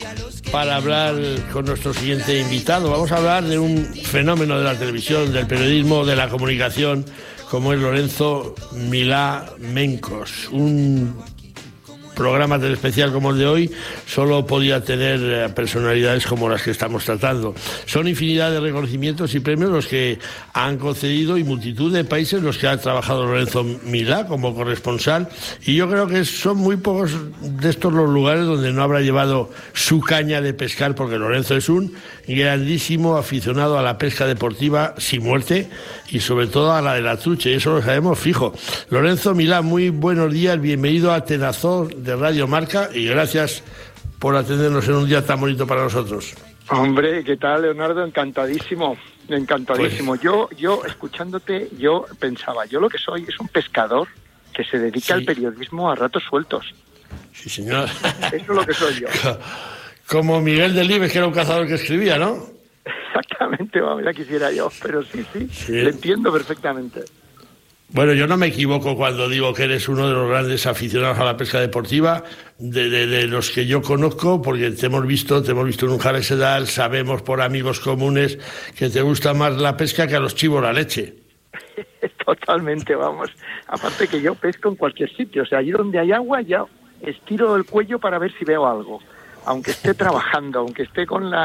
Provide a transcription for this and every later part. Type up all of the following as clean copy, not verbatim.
para hablar con nuestro siguiente invitado. Vamos a hablar de un fenómeno de la televisión, del periodismo, de la comunicación, como es Lorenzo Milá Mencos. Un programa tan especial como el de hoy solo podía tener personalidades como las que estamos tratando. Son infinidad de reconocimientos y premios los que han concedido y multitud de países los que ha trabajado Lorenzo Milá como corresponsal, y yo creo que son muy pocos de estos los lugares donde no habrá llevado su caña de pescar, porque Lorenzo es un grandísimo aficionado a la pesca deportiva sin muerte y sobre todo a la de la trucha, y eso lo sabemos fijo. Lorenzo Milá, muy buenos días, bienvenido a Tenazor de Radio Marca y gracias por atendernos en un día tan bonito para nosotros. Hombre, ¿qué tal, Leonardo? Encantadísimo. Pues... Yo escuchándote, yo pensaba, yo lo que soy es un pescador que se dedica al periodismo a ratos sueltos. Sí, señor. Eso es lo que soy yo. Como Miguel Delibes, que era un cazador que escribía, ¿no? Exactamente, vamos, ya quisiera yo, pero sí, le entiendo perfectamente. Bueno, yo no me equivoco cuando digo que eres uno de los grandes aficionados a la pesca deportiva, de los que yo conozco, porque te hemos visto en un Jare Sedal, sabemos por amigos comunes que te gusta más la pesca que a los chivos la leche. Totalmente, vamos. Aparte que yo pesco en cualquier sitio, o sea, allí donde hay agua ya estiro el cuello para ver si veo algo, aunque esté trabajando, aunque esté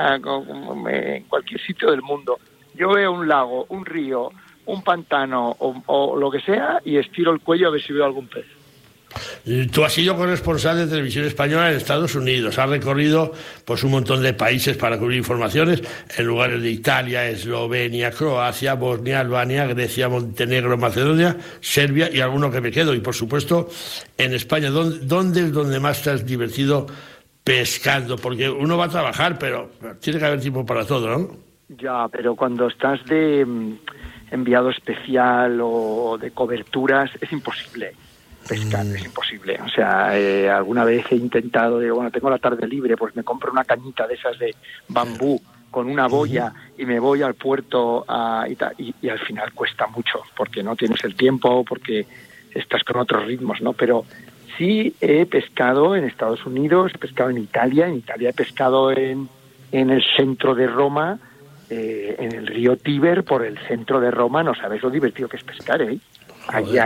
en cualquier sitio del mundo. Yo veo un lago, un río, un pantano o lo que sea y estiro el cuello a ver si veo algún pez. Tú has sido corresponsal de Televisión Española en Estados Unidos, has recorrido pues un montón de países para cubrir informaciones en lugares de Italia, Eslovenia, Croacia, Bosnia, Albania, Grecia, Montenegro, Macedonia, Serbia y alguno que me quedo, y por supuesto en España. ¿Dónde es donde más te has divertido pescando? Porque uno va a trabajar, pero tiene que haber tiempo para todo, ¿no? Ya, pero cuando estás de enviado especial o de coberturas es imposible pescar, es imposible. O sea, alguna vez he intentado, tengo la tarde libre, pues me compro una cañita de esas de bambú con una boya y me voy al puerto y al final cuesta mucho porque no tienes el tiempo, porque estás con otros ritmos, ¿no? Pero sí he pescado en Estados Unidos, he pescado en Italia he pescado en el centro de Roma, en el río Tíber, por el centro de Roma. No sabes lo divertido que es pescar, ¿eh? Allí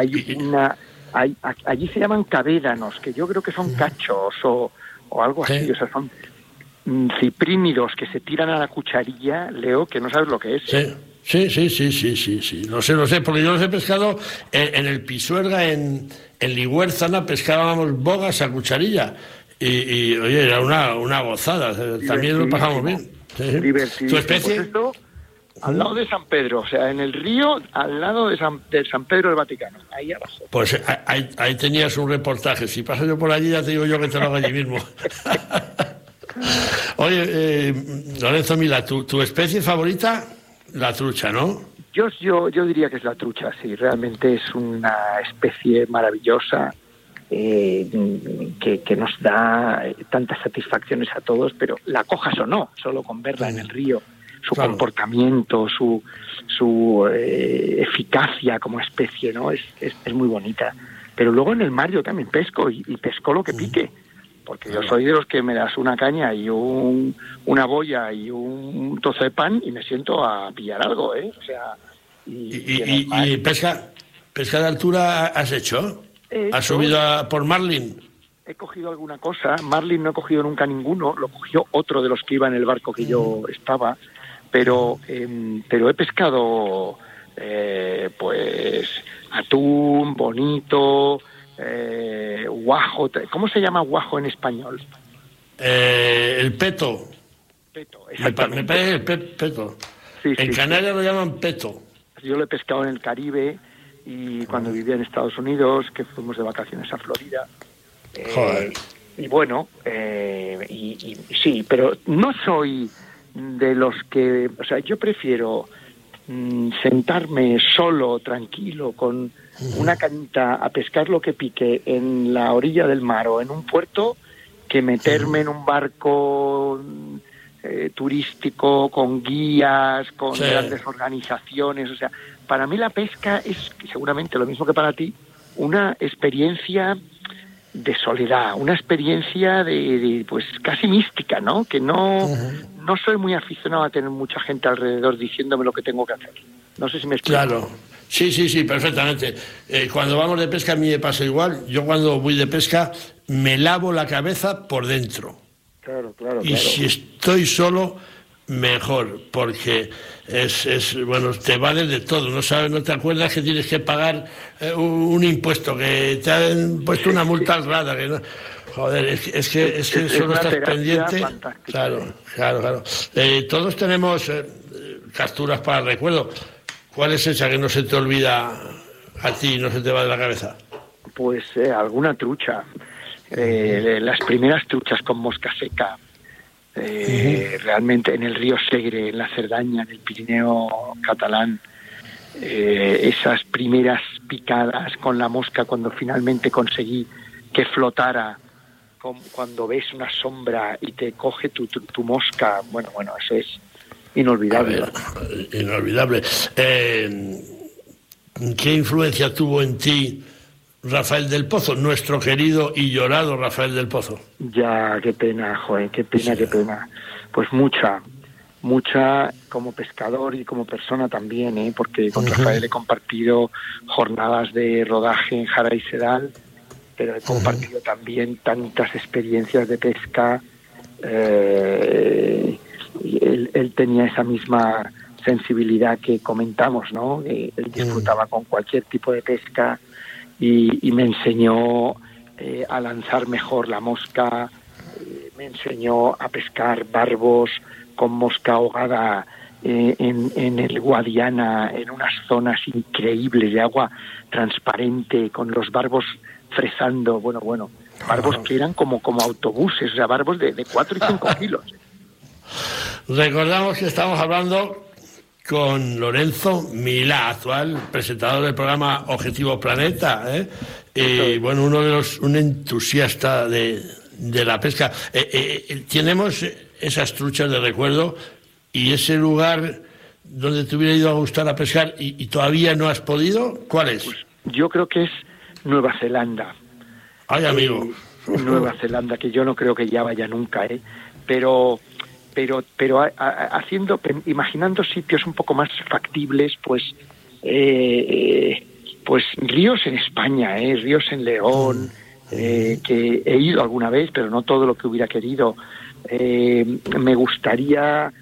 allí se llaman cavédanos, que yo creo que son cachos o algo así, o sea, son ciprínidos que se tiran a la cucharilla, Leo, que no sabes lo que es. Sí, lo sé, porque yo los he pescado en el Pisuerga, en Liguérzana, pescábamos bogas a cucharilla y oye, era una gozada, también lo pasamos bien. Sí. Divertido. ¿Tu especie? Pues esto, al lado de San Pedro, o sea, en el río, al lado de San Pedro del Vaticano, ahí abajo. Pues ahí tenías un reportaje. Si paso yo por allí, ya te digo yo que te lo hago allí mismo. Oye, Lorenzo Milá, ¿tu especie favorita? La trucha, ¿no? Yo diría que es la trucha, sí. Realmente es una especie maravillosa, que nos da tantas satisfacciones a todos, pero la cojas o no, solo con verla en el río, su comportamiento, su eficacia como especie, ¿no? Es muy bonita. Pero luego en el mar yo también pesco y pesco lo que pique, porque yo soy de los que me das una caña y una boya y un trozo de pan y me siento a pillar algo, ¿eh? O sea, y pesca de altura has hecho. ¿Has subido por marlin? He cogido alguna cosa. Marlin no he cogido nunca ninguno. Lo cogió otro de los que iba en el barco que yo estaba. Pero he pescado pues atún, bonito, guajo. ¿Cómo se llama guajo en español? El peto. Peto, exactamente. Me parece el peto. Sí, en Canarias lo llaman peto. Yo lo he pescado en el Caribe y cuando vivía en Estados Unidos, que fuimos de vacaciones a Florida. Y bueno, y sí, pero no soy de los que... O sea, yo prefiero sentarme solo, tranquilo, con una cañita a pescar lo que pique en la orilla del mar o en un puerto, que meterme en un barco turístico, con guías, con grandes organizaciones. O sea, para mí la pesca es seguramente lo mismo que para ti, una experiencia de soledad, una experiencia de pues casi mística, ¿no? Que no soy muy aficionado a tener mucha gente alrededor diciéndome lo que tengo que hacer. No sé si me explico. Claro. Sí, perfectamente. Cuando vamos de pesca a mí me pasa igual. Yo cuando voy de pesca me lavo la cabeza por dentro. Claro. Y si estoy solo, mejor, porque bueno, te vale de todo. No te acuerdas que tienes que pagar un impuesto, que te han puesto una multa rara, que no. Joder, es que solo estás pendiente. Fantástica. Claro. Todos tenemos capturas para el recuerdo. ¿Cuál es esa que no se te olvida a ti, no se te va de la cabeza? Pues alguna trucha. Las primeras truchas con mosca seca. Realmente en el río Segre, en la Cerdaña, en el Pirineo catalán. Esas primeras picadas con la mosca cuando finalmente conseguí que flotara, cuando ves una sombra y te coge tu mosca. Bueno, eso es inolvidable. Inolvidable. ¿Qué influencia tuvo en ti Rafael del Pozo, nuestro querido y llorado Rafael del Pozo? Ya, qué pena, joder, qué pena. Pues mucha como pescador y como persona también, porque con Rafael he compartido jornadas de rodaje en Jara y Sedal, pero he compartido también tantas experiencias de pesca. Él tenía esa misma sensibilidad que comentamos, ¿no? Él disfrutaba con cualquier tipo de pesca y me enseñó a lanzar mejor la mosca, me enseñó a pescar barbos con mosca ahogada en el Guadiana, en unas zonas increíbles de agua transparente, con los barbos fresando, bueno, barbos que eran como autobuses, o sea, barbos de 4 y 5 kilos. Recordamos que estamos hablando con Lorenzo Milá, actual presentador del programa Objetivo Planeta, bueno, un entusiasta de la pesca. Tenemos esas truchas de recuerdo y ese lugar donde te hubiera ido a gustar a pescar y todavía no has podido, ¿cuál es? Pues yo creo que es Nueva Zelanda. Ay, amigo. Nueva Zelanda, que yo no creo que ya vaya nunca, pero imaginando sitios un poco más factibles, pues ríos en España, ríos en León, que he ido alguna vez, pero no todo lo que hubiera querido. Me gustaría,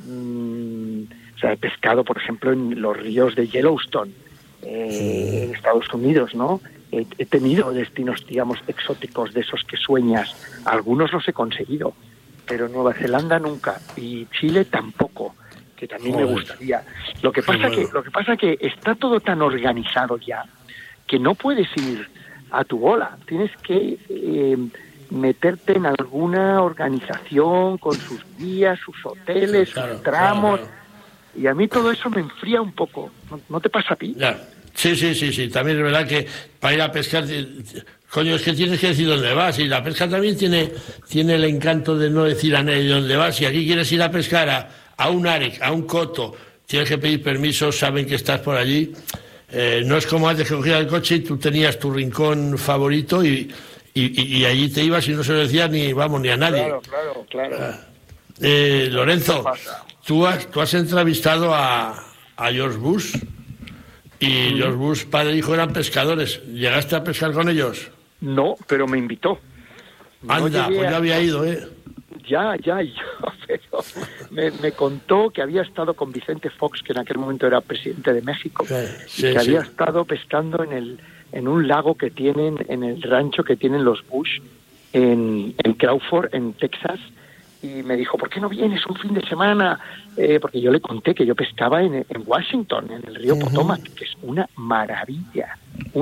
he pescado, por ejemplo, en los ríos de Yellowstone, en Estados Unidos, ¿no? He tenido destinos, digamos, exóticos, de esos que sueñas. Algunos los he conseguido, pero Nueva Zelanda nunca, y Chile tampoco, que también me gustaría. Lo que pasa que está todo tan organizado ya que no puedes ir a tu bola. Tienes que meterte en alguna organización con sus guías, sus hoteles, sus tramos. Y a mí todo eso me enfría un poco. ¿No te pasa a ti? Ya. Sí. También es verdad que para ir a pescar, coño, es que tienes que decir dónde vas. Y la pesca también tiene el encanto de no decir a nadie dónde vas. Si aquí quieres ir a pescar a un arec, a un coto, tienes que pedir permiso, saben que estás por allí. No es como antes que cogías el coche y tú tenías tu rincón favorito y allí te ibas y no se lo decías ni a nadie. Claro. Lorenzo, tú has entrevistado a George Bush. Y George Bush, padre e hijo, eran pescadores. ¿Llegaste a pescar con ellos? No, pero me invitó. Anda, pues ya había ido, Ya, pero me contó que había estado con Vicente Fox, que en aquel momento era presidente de México, que había estado pescando en un lago que tienen, en el rancho que tienen los Bush, en Crawford, en Texas, y me dijo, ¿por qué no vienes un fin de semana? Porque yo le conté que yo pescaba en Washington, en el río Potomac, que es una maravilla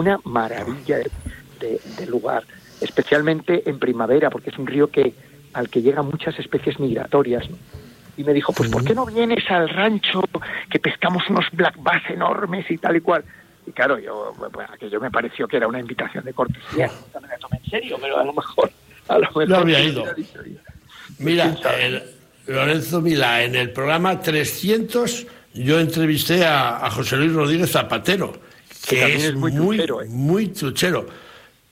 de lugar, especialmente en primavera, porque es un río al que llegan muchas especies migratorias, ¿no? Y me dijo, pues ¿por qué no vienes al rancho que pescamos unos black bass enormes y tal y cual? Y claro, aquello me pareció que era una invitación de cortesía, no me la tomé en serio, pero a lo mejor no había ido. Mira, Lorenzo Milá, en el programa 300 yo entrevisté a José Luis Rodríguez Zapatero, que es muy truchero.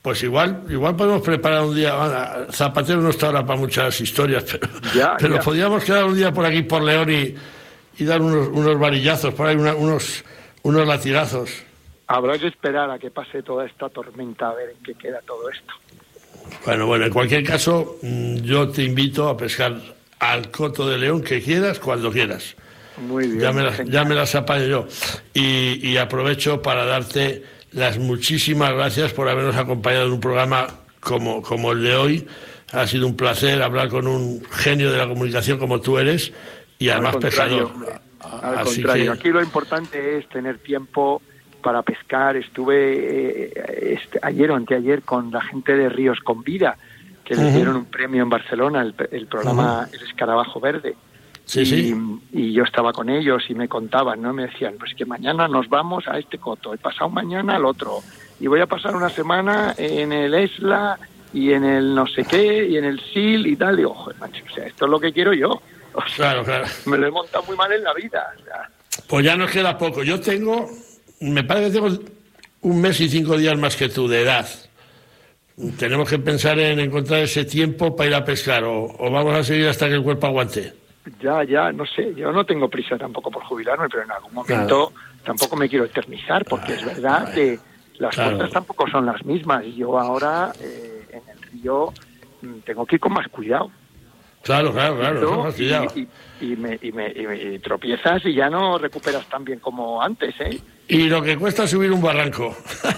Pues igual podemos preparar un día. Zapatero no está ahora para muchas historias, pero podríamos quedar un día por aquí, por León, y dar unos varillazos, por ahí unos latigazos. Habrá que esperar a que pase toda esta tormenta a ver en qué queda todo esto. Bueno, en cualquier caso, yo te invito a pescar al coto de León que quieras, cuando quieras. Muy bien. Ya me las apaño yo. Y aprovecho para darte las muchísimas gracias por habernos acompañado en un programa como el de hoy. Ha sido un placer hablar con un genio de la comunicación como tú eres, y además pescador. Al contrario, aquí lo importante es tener tiempo para pescar. Estuve ayer o anteayer con la gente de Ríos con Vida, que les dieron un premio en Barcelona, el programa El Escarabajo Verde. Sí. Y yo estaba con ellos y me contaban, ¿no? Me decían, pues que mañana nos vamos a este coto, he pasado mañana al otro, y voy a pasar una semana en el Esla y en el no sé qué y en el Sil y tal. Y digo, joder, macho, o sea, esto es lo que quiero yo. O sea, claro. Me lo he montado muy mal en la vida. O sea. Pues ya nos queda poco. Me parece que tengo 1 mes y 5 días más que tú de edad. Tenemos que pensar en encontrar ese tiempo para ir a pescar, o vamos a seguir hasta que el cuerpo aguante. Ya, no sé, yo no tengo prisa tampoco por jubilarme, pero en algún momento tampoco me quiero eternizar, porque es verdad que las cosas tampoco son las mismas, y yo ahora en el río tengo que ir con más cuidado. Claro, más cuidado. Y tropiezas y ya no recuperas tan bien como antes, ¿eh? Y lo que cuesta subir un barranco.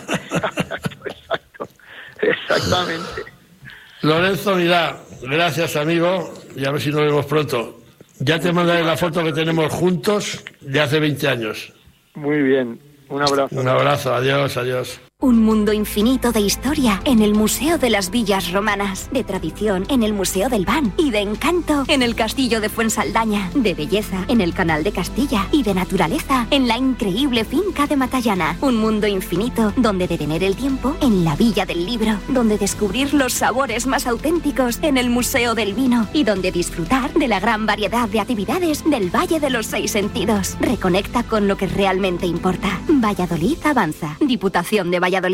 Exactamente. Lorenzo Milá, gracias, amigo, y a ver si nos vemos pronto. Ya te mandaré la foto que tenemos juntos de hace 20 años. Muy bien, un abrazo. Un abrazo, adiós. Un mundo infinito de historia en el Museo de las Villas Romanas, de tradición en el Museo del Ban y de encanto en el Castillo de Fuensaldaña, de belleza en el Canal de Castilla y de naturaleza en la increíble finca de Matallana. Un mundo infinito donde detener el tiempo en la Villa del Libro, donde descubrir los sabores más auténticos en el Museo del Vino y donde disfrutar de la gran variedad de actividades del Valle de los 6 Sentidos. Reconecta con lo que realmente importa. Valladolid avanza. Diputación de Valladolid.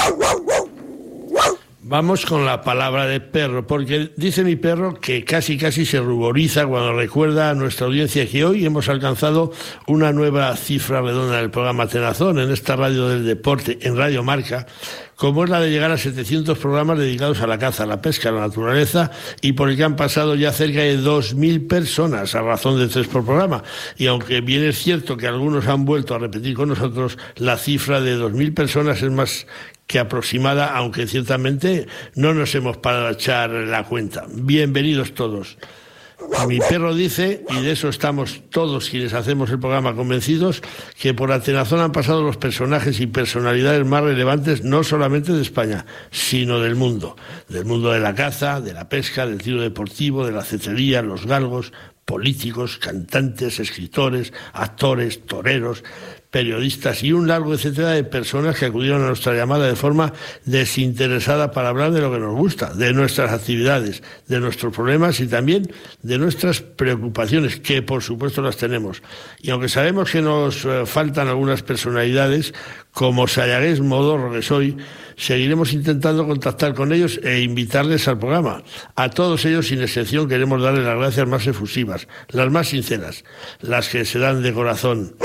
Vamos con la palabra de perro, porque dice mi perro que casi se ruboriza cuando recuerda a nuestra audiencia que hoy hemos alcanzado una nueva cifra redonda en el programa Tenazón, en esta radio del deporte, en Radio Marca, como es la de llegar a 700 programas dedicados a la caza, a la pesca, a la naturaleza, y por el que han pasado ya cerca de 2.000 personas, a razón de 3 por programa. Y aunque bien es cierto que algunos han vuelto a repetir con nosotros, la cifra de 2.000 personas es más que aproximada, aunque ciertamente no nos hemos parado a echar la cuenta. Bienvenidos todos. Mi perro dice, y de eso estamos todos quienes hacemos el programa convencidos, que por Atenazón han pasado los personajes y personalidades más relevantes no solamente de España, sino del mundo de la caza, de la pesca, del tiro deportivo, de la cetrería, los galgos, políticos, cantantes, escritores, actores, toreros, periodistas y un largo etcétera de personas que acudieron a nuestra llamada de forma desinteresada para hablar de lo que nos gusta, de nuestras actividades, de nuestros problemas y también de nuestras preocupaciones, que por supuesto las tenemos. Y aunque sabemos que nos faltan algunas personalidades, como sayagués modorro que soy, seguiremos intentando contactar con ellos e invitarles al programa. A todos ellos, sin excepción, queremos darles las gracias más efusivas, las más sinceras, las que se dan de corazón.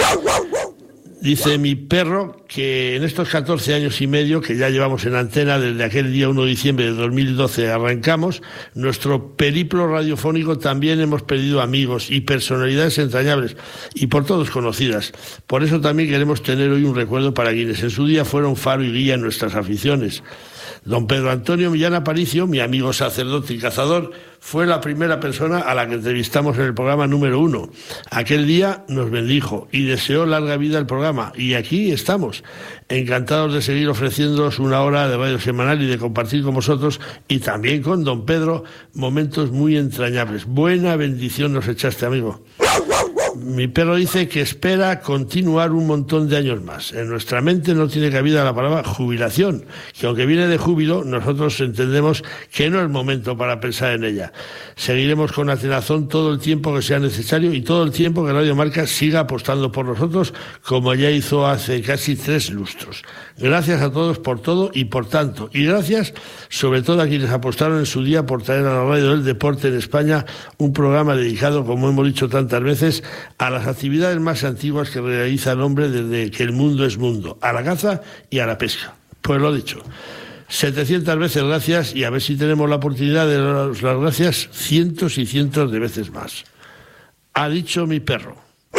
Dice mi perro que en estos 14 años y medio que ya llevamos en antena, desde aquel día 1 de diciembre de 2012 arrancamos, nuestro periplo radiofónico también hemos perdido amigos y personalidades entrañables y por todos conocidas. Por eso también queremos tener hoy un recuerdo para quienes en su día fueron faro y guía en nuestras aficiones. Don Pedro Antonio Millán Aparicio, mi amigo sacerdote y cazador, fue la primera persona a la que entrevistamos en el programa número 1. Aquel día nos bendijo y deseó larga vida al programa. Y aquí estamos, encantados de seguir ofreciéndoos una hora de radio semanal y de compartir con vosotros y también con don Pedro momentos muy entrañables. Buena bendición nos echaste, amigo. Mi perro dice que espera continuar un montón de años más. En nuestra mente no tiene cabida la palabra jubilación, que aunque viene de júbilo, nosotros entendemos que no es momento para pensar en ella. Seguiremos con Atenazón todo el tiempo que sea necesario y todo el tiempo que Radio Marca siga apostando por nosotros, como ya hizo hace casi 3 lustros. Gracias a todos por todo y por tanto. Y gracias sobre todo a quienes apostaron en su día por traer a la radio del deporte en España un programa dedicado, como hemos dicho tantas veces, a las actividades más antiguas que realiza el hombre desde que el mundo es mundo, a la caza y a la pesca. Pues lo dicho, 700 veces gracias, y a ver si tenemos la oportunidad de daros las gracias cientos y cientos de veces más. Ha dicho mi perro.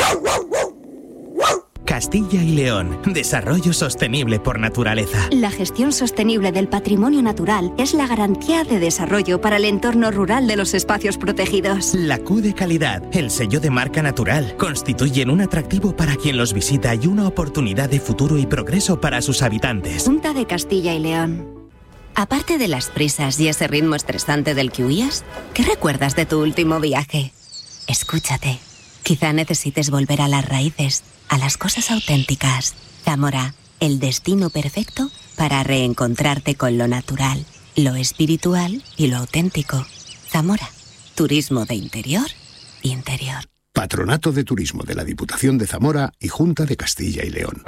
Castilla y León. Desarrollo sostenible por naturaleza. La gestión sostenible del patrimonio natural es la garantía de desarrollo para el entorno rural de los espacios protegidos. La Q de calidad, el sello de marca natural, constituyen un atractivo para quien los visita y una oportunidad de futuro y progreso para sus habitantes. Junta de Castilla y León. Aparte de las prisas y ese ritmo estresante del que huías, ¿qué recuerdas de tu último viaje? Escúchate. Quizá necesites volver a las raíces, a las cosas auténticas. Zamora, el destino perfecto para reencontrarte con lo natural, lo espiritual y lo auténtico. Zamora, turismo de interior y interior. Patronato de Turismo de la Diputación de Zamora y Junta de Castilla y León.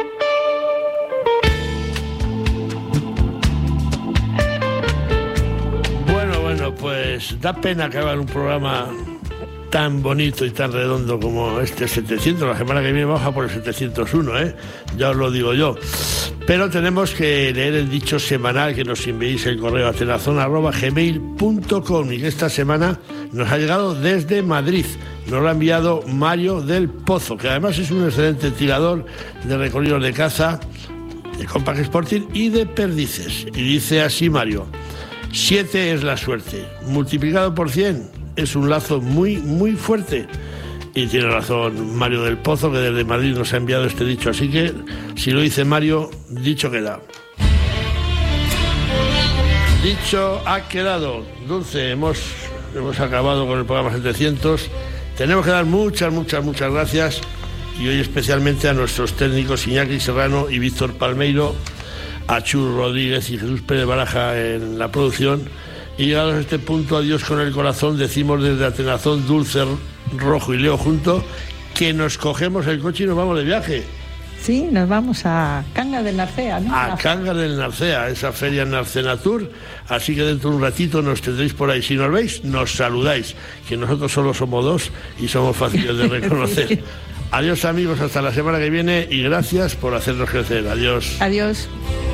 Bueno, pues da pena acabar un programa tan bonito y tan redondo como este 700. La semana que viene baja por el 701, ya os lo digo yo. Pero tenemos que leer el dicho semanal que nos enviéis el correo atenazon@gmail.com, y que esta semana nos ha llegado desde Madrid. Nos lo ha enviado Mario del Pozo, que además es un excelente tirador de recorridos de caza, de Compact Sporting y de perdices. Y dice así Mario: 7 es la suerte, multiplicado por 100 es un lazo muy, muy fuerte. Y tiene razón Mario del Pozo, que desde Madrid nos ha enviado este dicho. Así que, si lo dice Mario, dicho queda. Dicho ha quedado. Dulce, hemos acabado con el programa 700. Tenemos que dar muchas gracias, y hoy especialmente a nuestros técnicos Iñaki Serrano y Víctor Palmeiro, a Chus Rodríguez y Jesús Pérez Baraja en la producción. Y llegados a este punto, adiós con el corazón, decimos desde Atenazón, Dulce, Rojo y Leo junto, que nos cogemos el coche y nos vamos de viaje. Sí, nos vamos a Cangas del Narcea, ¿no? A Cangas del Narcea, esa feria Narcenatur. Así que dentro de un ratito nos tendréis por ahí. Si nos veis, nos saludáis, que nosotros solo somos 2 y somos fáciles de reconocer. Sí. Adiós amigos, hasta la semana que viene, y gracias por hacernos crecer. Adiós. Adiós.